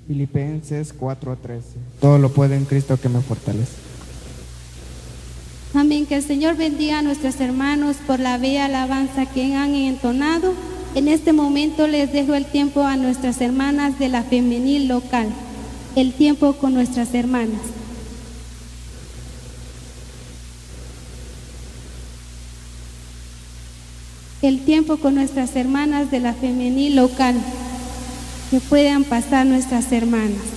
Filipenses 4:13. Todo lo puedo en Cristo que me fortalece. Amén. Que el Señor bendiga a nuestros hermanos por la bella alabanza que han entonado. En este momento les dejo el tiempo a nuestras hermanas de la femenil local. El tiempo con nuestras hermanas. El tiempo con nuestras hermanas de la femenil local. Que puedan pasar nuestras hermanas.